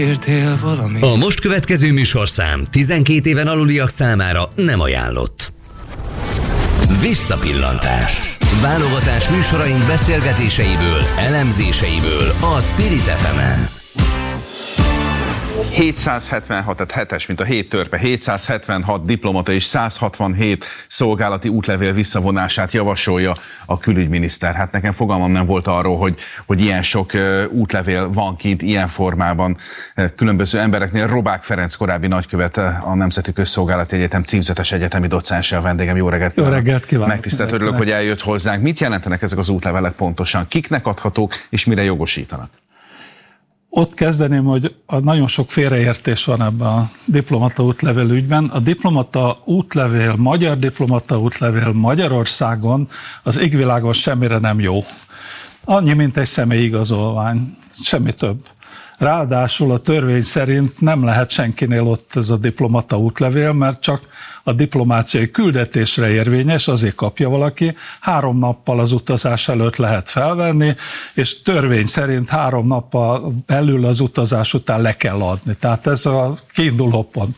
Értél valami? A most következő műsorszám 12 éven aluliak számára nem ajánlott. Visszapillantás. Válogatás műsoraink beszélgetéseiből, elemzéseiből a Spirit FM-en. 776, tehát 7-es, mint a 7 törpe, 776 diplomata és 167 szolgálati útlevél visszavonását javasolja a külügyminiszter. Hát nekem fogalmam nem volt arról, hogy ilyen sok útlevél van kint, ilyen formában különböző embereknél. Robák Ferenc korábbi nagykövete, a Nemzeti Közszolgálati Egyetem címzetes egyetemi docánsa a vendégem. Jó reggelt kívánok! Jó reggelt kívánok! Megtisztelt, örülök, hogy eljött hozzánk. Mit jelentenek ezek az útlevelek pontosan? Kiknek adhatók és mire jogosítanak? Ott kezdeném, hogy nagyon sok félreértés van ebben a diplomata útlevél ügyben. A diplomata útlevél, magyar diplomata útlevél Magyarországon az égvilágon semmire nem jó. Annyi, mint egy személyigazolvány, semmi több. Ráadásul a törvény szerint nem lehet senkinél ott ez a diplomata útlevél, mert csak a diplomáciai küldetésre érvényes, azért kapja valaki, 3 nappal az utazás előtt lehet felvenni, és törvény szerint 3 nappal belül az utazás után le kell adni. Tehát ez a kiinduló pont.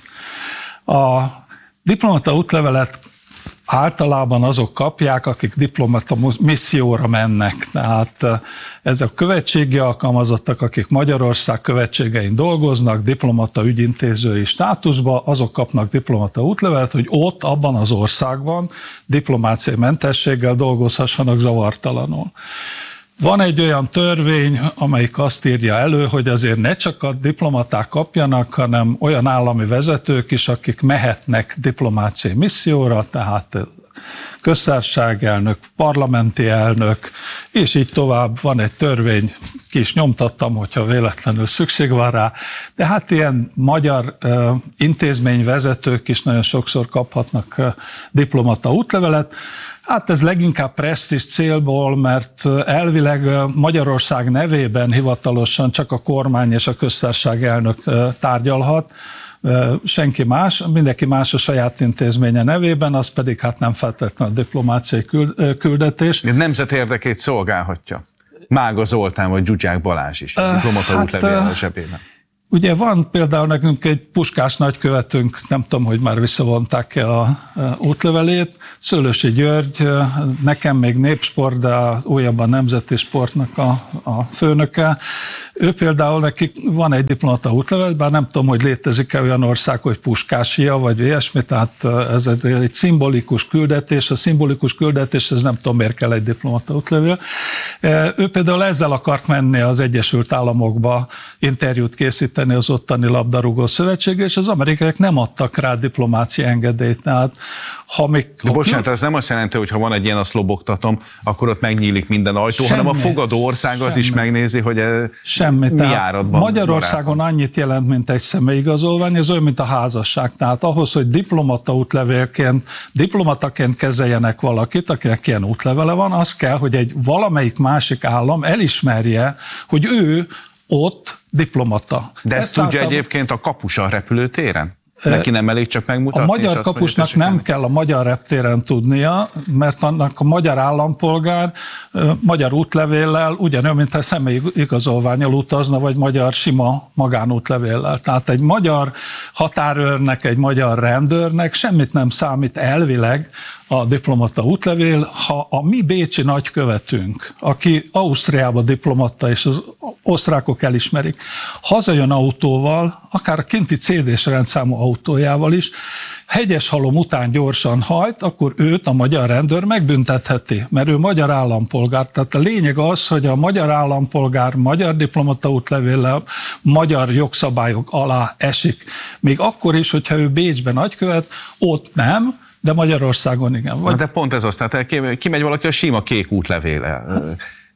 A diplomata útlevelet általában azok kapják, akik diplomata misszióra mennek. Tehát ezek követségi alkalmazottak, akik Magyarország követségein dolgoznak, diplomata ügyintézői státusban, azok kapnak diplomata útlevelet, hogy ott, abban az országban diplomáciai mentességgel dolgozhassanak zavartalanul. Van egy olyan törvény, amelyik azt írja elő, hogy azért ne csak a diplomaták kapjanak, hanem olyan állami vezetők is, akik mehetnek diplomáciai misszióra, tehát köztársaságelnök, parlamenti elnök, és így tovább. Van egy törvény, ki is nyomtattam, hogyha véletlenül szükség van rá, de hát ilyen magyar intézményvezetők is nagyon sokszor kaphatnak diplomata útlevelet. Hát ez leginkább presztízs célból, mert elvileg Magyarország nevében hivatalosan csak a kormány és a köztársaság elnök tárgyalhat, senki más, mindenki más a saját intézménye nevében, az pedig hát nem feltétlenül a diplomáciai küldetés. Nemzet érdekét szolgálhatja. Mága Zoltán vagy Dzsudzsák Balázs is, diplomata útlevél a zsebében. Ugye van például nekünk egy Puskás nagykövetünk, nem tudom, hogy már visszavonták-e a útlevelét, Szőlősi György, nekem még népsport, de újabban nemzeti sportnak a főnöke. Ő például neki van egy diplomata útlevel, bár nem tudom, hogy létezik-e olyan ország, hogy Puskásia, vagy ilyesmi, tehát ez egy szimbolikus küldetés. A szimbolikus küldetés, ez nem tudom, miért kell egy diplomata útlevél. Ő például ezzel akart menni az Egyesült Államokba interjút készíteni az ottani labdarúgó szövetség, és az amerikaiak nem adtak rá diplomáciai engedélyt. Tehát, bocsánat, ez nem azt jelenti, hogy ha van egy ilyen, azt lobogtatom, akkor ott megnyílik minden ajtó, hanem a fogadó ország az is megnézi, hogy mi áradban. Magyarországon annyit jelent, mint egy személyigazolvány, ez olyan, mint a házasság. Tehát ahhoz, hogy diplomata útlevélként, diplomataként kezeljenek valakit, akinek ilyen útlevele van, az kell, hogy egy valamelyik másik állam elismerje, hogy ő ott diplomata. De ezt tudja egyébként a kapus a repülőtéren? Neki nem elég csak megmutatni? A magyar kapusnak nem kell a magyar reptéren tudnia, mert annak a magyar állampolgár magyar útlevéllel ugyanolyan, mint a személyigazolvánnyal utazna, vagy magyar sima magánútlevéllel. Tehát egy magyar határőrnek, egy magyar rendőrnek semmit nem számít elvileg a diplomata útlevél, ha a mi bécsi nagykövetünk, aki Ausztriába diplomata, és az osztrákok elismerik, hazajön autóval, akár a kinti CD-s rendszámú autójával is, hegyeshalom után gyorsan hajt, akkor őt a magyar rendőr megbüntetheti, mert ő magyar állampolgár. Tehát a lényeg az, hogy a magyar állampolgár magyar diplomata útlevéllel magyar jogszabályok alá esik. Még akkor is, hogyha ő Bécsben nagykövet, ott nem, de Magyarországon igen. Na de pont ez az, tehát kimegy valaki a sima kék útlevéllel,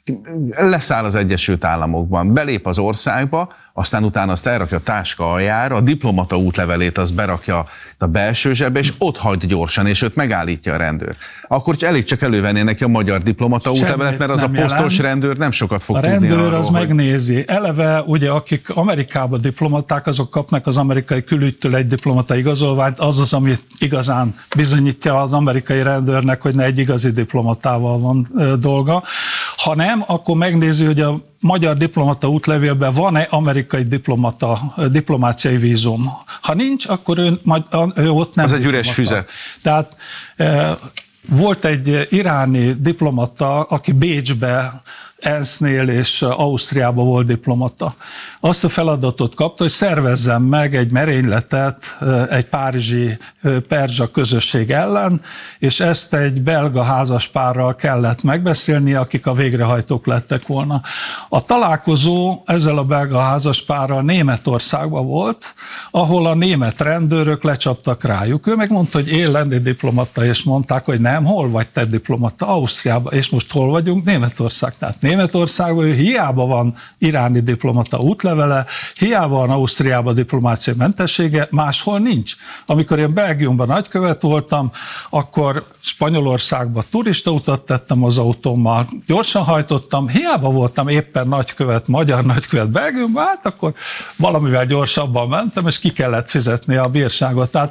leszáll az Egyesült Államokban, belép az országba, aztán utána azt elrakja a táska aljára, a diplomata útlevelét azt berakja a belső zsebbe, és ott hagy gyorsan, és őt megállítja a rendőr. Akkor elég csak elővenné neki a magyar diplomata útlevelet, mert az a posztos rendőr nem sokat fog tudni. A rendőr arról, az megnézi. Eleve ugye akik Amerikában diplomaták, azok kapnak az amerikai külügytől egy diplomata igazolványt, az, ami igazán bizonyítja az amerikai rendőrnek, hogy ne egy igazi diplomatával van dolga. Ha nem, akkor megnézi, hogy a magyar diplomata útlevélben van-e amerikai diplomáciai vízum. Ha nincs, akkor ő ott nem. Az egy üres füzet. Tehát volt egy iráni diplomata, aki Bécsbe, ENSZ-nél és Ausztriában volt diplomata. Azt a feladatot kapta, hogy szervezzen meg egy merényletet egy párizsi perzsa közösség ellen, és ezt egy belga házaspárral kellett megbeszélni, akik a végrehajtók lettek volna. A találkozó ezzel a belga házaspárral Németországban volt, ahol a német rendőrök lecsaptak rájuk. Ő megmondta, hogy én lenni diplomata, és mondták, hogy nem, hol vagy te diplomata? Ausztriában, és most hol vagyunk? Németország. Tehát Németországban ő hiába van iráni diplomata útlevele, hiába van Ausztriában diplomáciai mentessége, máshol nincs. Amikor én Belgiumban nagykövet voltam, akkor Spanyolországban turistautat tettem az autómmal, gyorsan hajtottam, hiába voltam éppen nagykövet, magyar nagykövet Belgiumban, hát akkor valamivel gyorsabban mentem, és ki kellett fizetni a bírságot. Tehát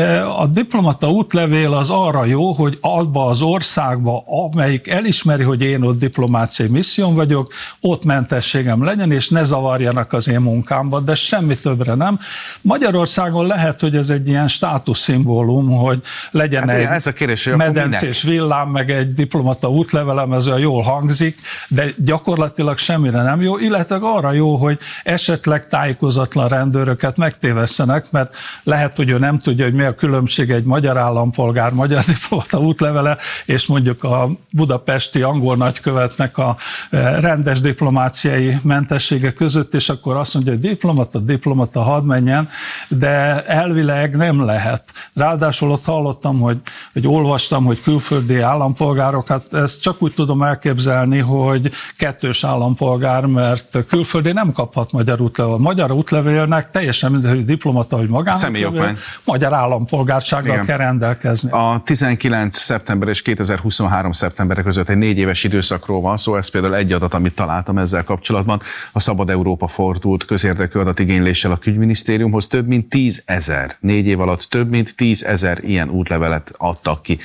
a diplomata útlevél az arra jó, hogy abba az országba, amelyik elismeri, hogy én ott diplomáciai misszión vagyok, ott mentességem legyen, és ne zavarjanak az én munkámban, de semmi többre nem. Magyarországon lehet, hogy ez egy ilyen státuszszimbólum, hogy legyen egy ez a kérdés, medencés villám, meg egy diplomata útlevelem, ez olyan jól hangzik, de gyakorlatilag semmire nem jó, illetve arra jó, hogy esetleg tájékozatlan rendőröket megtévesszenek, mert lehet, hogy ő nem tudja, hogy mi a különbség egy magyar állampolgár, magyar diplomata útlevele, és mondjuk a budapesti angol nagykövetnek a rendes diplomáciai mentessége között, és akkor azt mondja, hogy diplomata, hadd menjen, de elvileg nem lehet. Ráadásul ott hallottam, hogy olvastam, hogy külföldi állampolgárok, hát ezt csak úgy tudom elképzelni, hogy kettős állampolgár, mert külföldi nem kaphat magyar útlevél. Magyar útlevélnek teljesen mindegy, hogy diplomata, hogy magánútlevél, magyar állampolgársággal kell rendelkezni. A 19 szeptember és 2023 szeptember között egy 4 éves időszakról van szó, ez például egy adat, amit találtam ezzel kapcsolatban. A Szabad Európa fordult közérdekű adatigényléssel a külügyminisztériumhoz, több mint 10 000, 4 év alatt több mint 10 000 ilyen útlevelet adtak ki.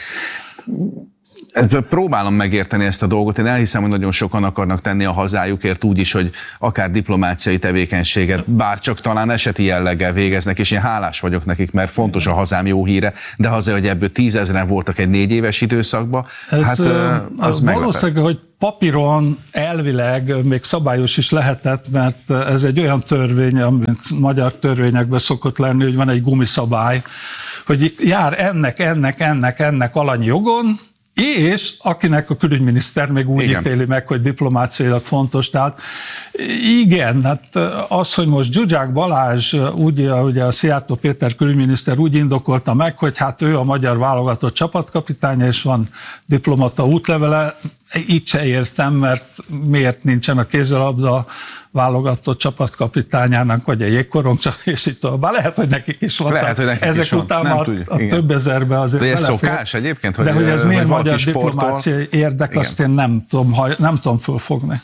Próbálom megérteni ezt a dolgot, én elhiszem, hogy nagyon sokan akarnak tenni a hazájukért úgy is, hogy akár diplomáciai tevékenységet, bár csak talán eseti jelleggel végeznek, és én hálás vagyok nekik, mert fontos a hazám jó híre, de azért, hogy ebből 10 000-en voltak egy 4 éves időszakban, hát az valószínűleg, hogy papíron elvileg még szabályos is lehetett, mert ez egy olyan törvény, amit magyar törvényekben szokott lenni, hogy van egy gumiszabály, hogy itt jár ennek alanyi jogon, és akinek a külügyminiszter még úgy ítéli meg, hogy diplomáciailag fontos. Tehát igen, hát az, hogy most Zsuzsák Balázs, ugye a Szijjártó Péter külügyminiszter úgy indokolta meg, hogy hát ő a magyar válogatott csapatkapitánya, és van diplomata útlevele, így se értem, mert miért nincsen a kézilabda válogatott csapatkapitányának, vagy a jégkorong, és itt tovább. Lehet, hogy nekik is van. Ezek után a több ezerbe azért belefér. De ez szokás egyébként? De hogy ez miért magyar diplomáciai érdek, azt én nem tudom fölfogni.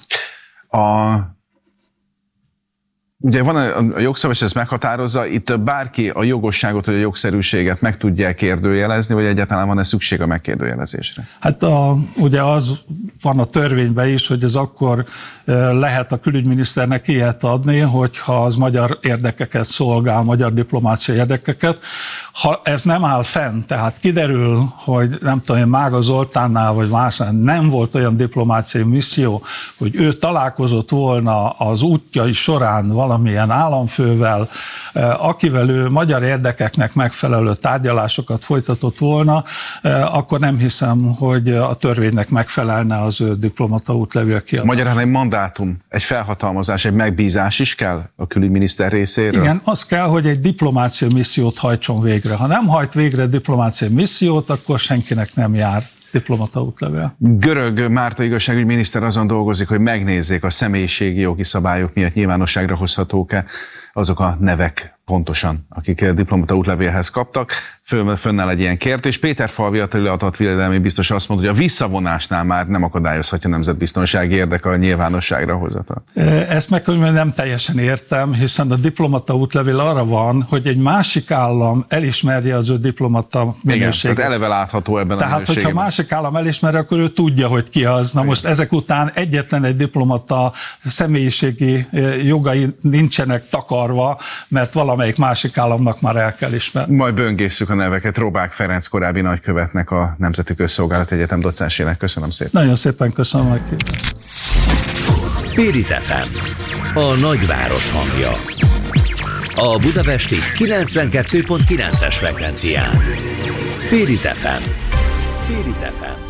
Ugye van a jogszabály, és ez meghatározza, itt bárki a jogosságot vagy a jogszerűséget meg tudja kérdőjelezni, vagy egyáltalán van-e szükség a megkérdőjelezésre? Hát ugye az van a törvényben is, hogy ez akkor lehet a külügyminiszternek ilyet adni, hogyha az magyar érdekeket szolgál, magyar diplomáciai érdekeket. Ha ez nem áll fenn, tehát kiderül, hogy nem tudom, Mága Zoltánnál vagy másnál nem volt olyan diplomáciai misszió, hogy ő találkozott volna az útjai során valamilyen államfővel, akivel ő magyar érdekeknek megfelelő tárgyalásokat folytatott volna, akkor nem hiszem, hogy a törvénynek megfelelne az ő diplomata útlevél kiadása. Magyarán egy mandátum, egy felhatalmazás, egy megbízás is kell a külügyminiszter részéről? Igen, az kell, hogy egy diplomáciai missziót hajtson végre. Ha nem hajt végre diplomáciai missziót, akkor senkinek nem jár diplomata útlevél. Görög Márta igazságügyminiszter azon dolgozik, hogy megnézzék, a személyiségi jogi szabályok miatt nyilvánosságra hozhatók-e azok a nevek pontosan, akik diplomata útlevélhez kaptak. fönnáll egy ilyen kérdés. Péter Falvi Attila adatvédelmi biztos azt mondta, hogy a visszavonásnál már nem akadályozhatja nemzetbiztonsági érdeke a nyilvánosságra hozatal. Ezt meg nem teljesen értem, hiszen a diplomata útlevél arra van, hogy egy másik állam elismerje az ő diplomata minőségét. Igen, tehát eleve látható ebben tehát, a minőségben. hogyha másik állam elismeri, akkor ő tudja, hogy ki az. Na most ezek után egyetlen egy diplomata személyiségi jogai nincsenek takarva, mert valamelyik másik államnak már el kell ismerni. Majd böngészük a neveket. Robák Ferenc korábbi nagykövetnek, a Nemzeti Közszolgálati Egyetem docensének. Köszönöm szépen. Nagyon szépen köszönöm a kérdést. Spirit FM, a nagyváros hangja. A budapesti 92.9-es frekvencián. Spirit FM. Spirit FM.